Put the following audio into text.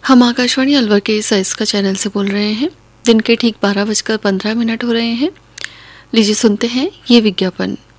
हम आकाशवाणी अलवर के साइस का चैनल से बोल रहे हैं। दिन के ठीक 12:15 हो रहे हैं। लीजिए सुनते हैं ये विज्ञापन।